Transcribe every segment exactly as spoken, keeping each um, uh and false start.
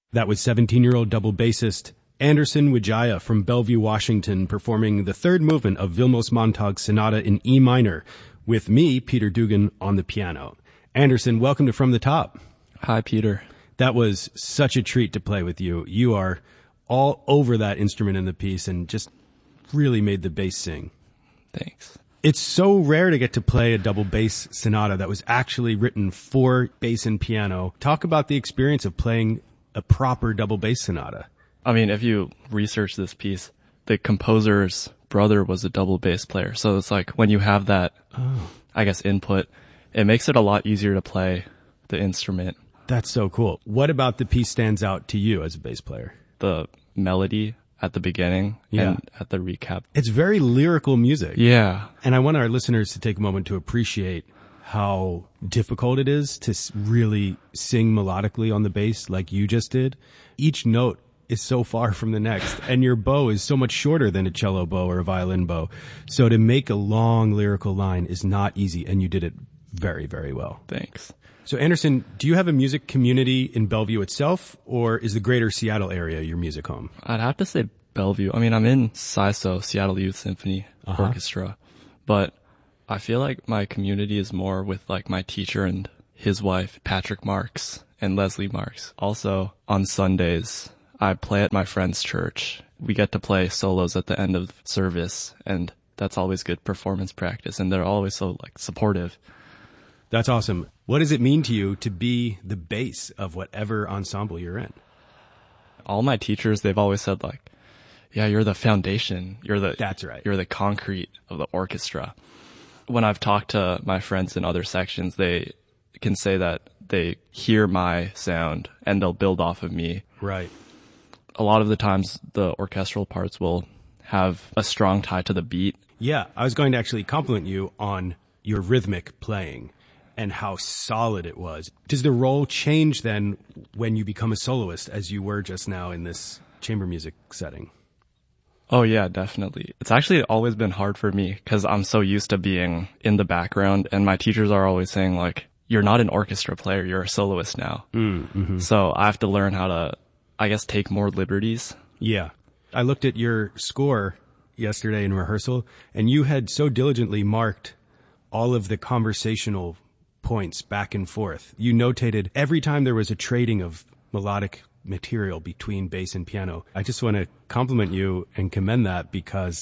That was seventeen-year-old double bassist Anderson Wijaya from Bellevue, Washington, performing the third movement of Vilmos Montag's Sonata in E minor, with me, Peter Dugan, on the piano. Anderson, welcome to From the Top. Hi, Peter. That was such a treat to play with you. You are all over that instrument in the piece and just really made the bass sing. Thanks. It's so rare to get to play a double bass sonata that was actually written for bass and piano. Talk about the experience of playing a proper double bass sonata. I mean, if you research this piece, the composer's brother was a double bass player. So it's like when you have that, oh. I guess, input, it makes it a lot easier to play the instrument. That's so cool. What about the piece stands out to you as a bass player? The melody at the beginning yeah. and at the recap. It's very lyrical music. Yeah. And I want our listeners to take a moment to appreciate how difficult it is to really sing melodically on the bass like you just did. Each note is so far from the next, and your bow is so much shorter than a cello bow or a violin bow. So to make a long lyrical line is not easy, and you did it very, very well. Thanks. So Anderson, do you have a music community in Bellevue itself, or is the greater Seattle area your music home? I'd have to say Bellevue. I mean, I'm in S I S O, Seattle Youth Symphony uh-huh. Orchestra, but I feel like my community is more with like my teacher and his wife, Patrick Marks and Leslie Marks. Also on Sundays, I play at my friend's church. We get to play solos at the end of service, and that's always good performance practice, and they're always so like supportive. That's awesome. What does it mean to you to be the bass of whatever ensemble you're in? All my teachers, they've always said like, yeah, you're the foundation. You're the, that's right. You're the concrete of the orchestra. When I've talked to my friends in other sections, they can say that they hear my sound and they'll build off of me. Right. A lot of the times the orchestral parts will have a strong tie to the beat. Yeah, I was going to actually compliment you on your rhythmic playing and how solid it was. Does the role change then when you become a soloist, as you were just now in this chamber music setting? Oh yeah, definitely. It's actually always been hard for me because I'm so used to being in the background, and my teachers are always saying like, you're not an orchestra player, you're a soloist now. Mm, mm-hmm. So I have to learn how to, I guess, take more liberties. Yeah. I looked at your score yesterday in rehearsal, and you had so diligently marked all of the conversational points back and forth. You notated every time there was a trading of melodic material between bass and piano. I just want to compliment you and commend that because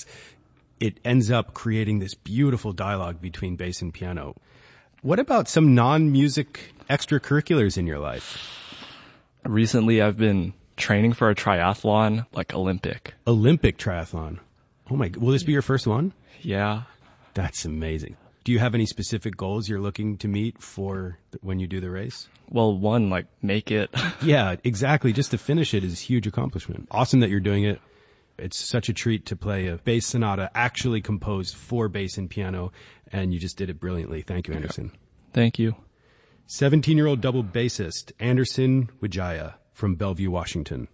it ends up creating this beautiful dialogue between bass and piano. What about some non-music extracurriculars in your life? Recently, I've been training for a triathlon, like Olympic. Olympic triathlon. Oh my, will this be your first one? Yeah. That's amazing. Do you have any specific goals you're looking to meet for when you do the race? Well, one, like, make it. Yeah, exactly. Just to finish it is a huge accomplishment. Awesome that you're doing it. It's such a treat to play a bass sonata actually composed for bass and piano, and you just did it brilliantly. Thank you, Anderson. Thank you. seventeen-year-old double bassist Anderson Wijaya from Bellevue, Washington.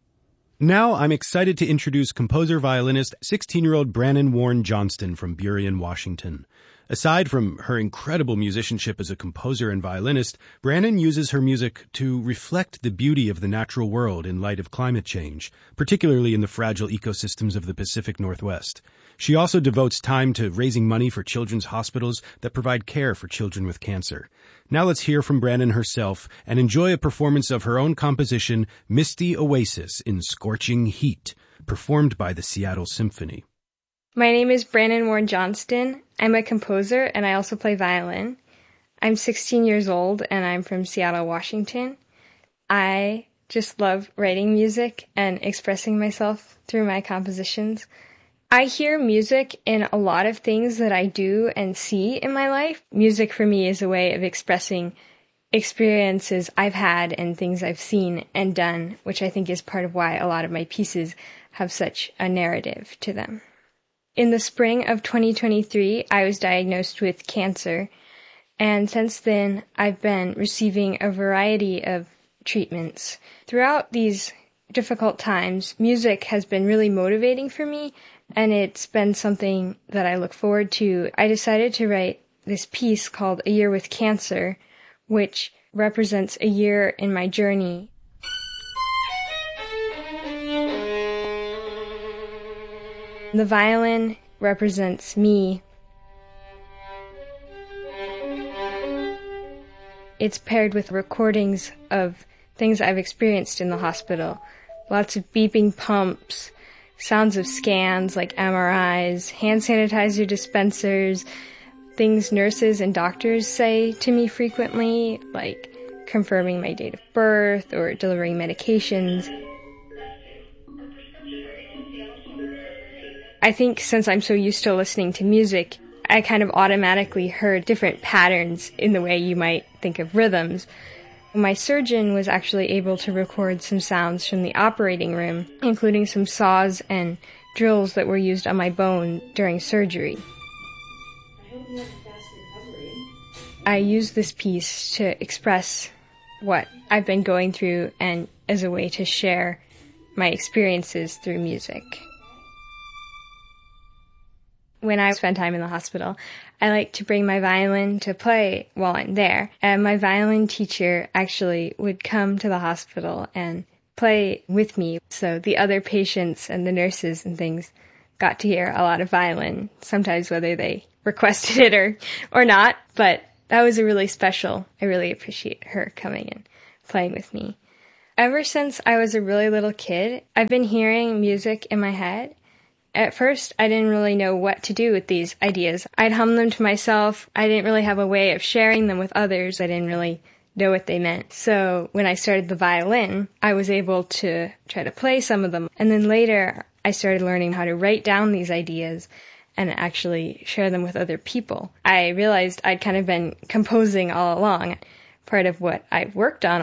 Now I'm excited to introduce composer-violinist sixteen-year-old Brannon Warren Johnston from Burien, Washington. Aside from her incredible musicianship as a composer and violinist, Brannon uses her music to reflect the beauty of the natural world in light of climate change, particularly in the fragile ecosystems of the Pacific Northwest. She also devotes time to raising money for children's hospitals that provide care for children with cancer. Now let's hear from Brannon herself and enjoy a performance of her own composition, Misty Oasis in Scorching Heat, performed by the Seattle Symphony. My name is Brannon Warren Johnston. I'm a composer and I also play violin. I'm sixteen years old and I'm from Seattle, Washington. I just love writing music and expressing myself through my compositions. I hear music in a lot of things that I do and see in my life. Music for me is a way of expressing experiences I've had and things I've seen and done, which I think is part of why a lot of my pieces have such a narrative to them. In the spring of twenty twenty-three, I was diagnosed with cancer, and since then, I've been receiving a variety of treatments. Throughout these difficult times, music has been really motivating for me, and it's been something that I look forward to. I decided to write this piece called A Year with Cancer, which represents a year in my journey. The violin represents me. It's paired with recordings of things I've experienced in the hospital. Lots of beeping pumps, sounds of scans like M R Is, hand sanitizer dispensers, things nurses and doctors say to me frequently, like confirming my date of birth or delivering medications. I think since I'm so used to listening to music, I kind of automatically heard different patterns in the way you might think of rhythms. My surgeon was actually able to record some sounds from the operating room, including some saws and drills that were used on my bone during surgery. I hope you have a fast recovery. I used this piece to express what I've been going through and as a way to share my experiences through music. When I spend time in the hospital, I like to bring my violin to play while I'm there. And my violin teacher actually would come to the hospital and play with me. So the other patients and the nurses and things got to hear a lot of violin, sometimes whether they requested it or, or not. But that was a really special. I really appreciate her coming and playing with me. Ever since I was a really little kid, I've been hearing music in my head. At first, I didn't really know what to do with these ideas. I'd hum them to myself. I didn't really have a way of sharing them with others. I didn't really know what they meant. So when I started the violin, I was able to try to play some of them. And then later, I started learning how to write down these ideas and actually share them with other people. I realized I'd kind of been composing all along. Part of what I've worked on